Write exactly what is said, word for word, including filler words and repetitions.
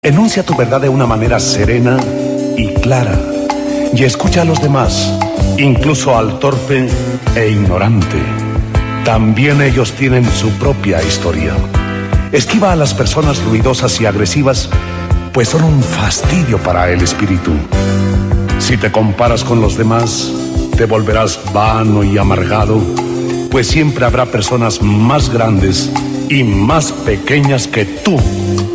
Enuncia tu verdad de una manera serena y clara, y escucha a los demás, incluso al torpe e ignorante. También ellos tienen su propia historia. Esquiva a las personas ruidosas y agresivas, pues son un fastidio para el espíritu. Si te comparas con los demás, te volverás vano y amargado, pues siempre habrá personas más grandes y más pequeñas que tú